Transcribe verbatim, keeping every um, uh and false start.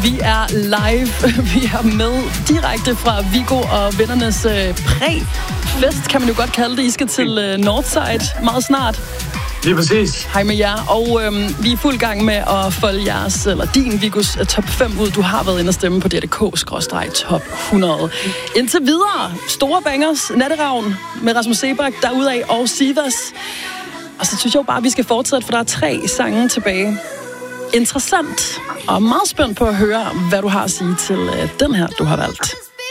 Vi er live. Vi er med direkte fra Viggo og vennernes øh, præ-fest, kan man jo godt kalde det. I skal til øh, Northside meget snart. Lige præcis. Hej med jer. Og øhm, vi er i fuld gang med at folde jeres, eller din Viggos uh, top fem ud. Du har været inde og stemme på D R K skråstreg top hundrede. Indtil videre, store bangers, Natteravn med Rasmus Seebach derudaf og Sivas. Og så synes jeg jo bare, at vi skal fortsætte, for der er tre sange tilbage. Interessant og meget spændt på at høre, hvad du har at sige til uh, den her, du har valgt.